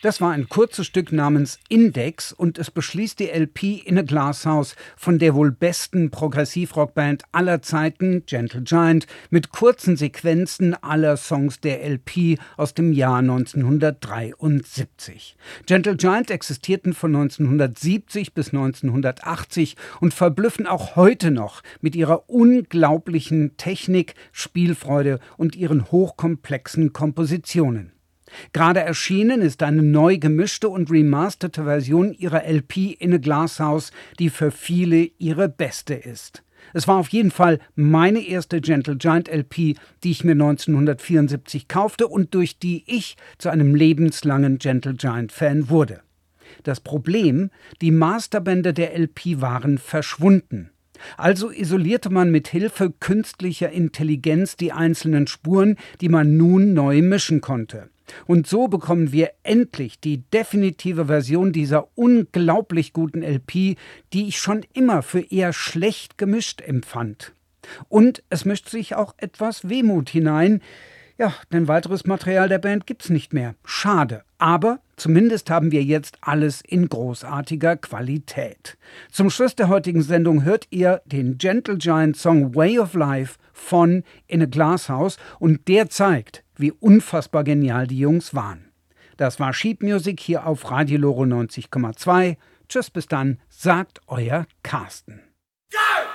Das war ein kurzes Stück namens Index und es beschließt die LP In a Glass House von der wohl besten Progressivrockband aller Zeiten, Gentle Giant, mit kurzen Sequenzen aller Songs der LP aus dem Jahr 1973. Gentle Giant existierten von 1970 bis 1980 und verblüffen auch heute noch mit ihrer unglaublichen Technik, Spielfreude und ihren hochkomplexen Kompositionen. Gerade erschienen ist eine neu gemischte und remasterte Version ihrer LP In a Glass House, die für viele ihre beste ist. Es war auf jeden Fall meine erste Gentle Giant LP, die ich mir 1974 kaufte und durch die ich zu einem lebenslangen Gentle Giant Fan wurde. Das Problem: die Masterbänder der LP waren verschwunden. Also isolierte man mit Hilfe künstlicher Intelligenz die einzelnen Spuren, die man nun neu mischen konnte. Und so bekommen wir endlich die definitive Version dieser unglaublich guten LP, die ich schon immer für eher schlecht gemischt empfand. Und es mischt sich auch etwas Wehmut hinein. Ja, denn weiteres Material der Band gibt's nicht mehr. Schade. Aber zumindest haben wir jetzt alles in großartiger Qualität. Zum Schluss der heutigen Sendung hört ihr den Gentle Giant Song Way of Life von In a Glass House und der zeigt, wie unfassbar genial die Jungs waren. Das war Sheet Music hier auf Radio Loro 90,2. Tschüss, bis dann, sagt euer Carsten. Go!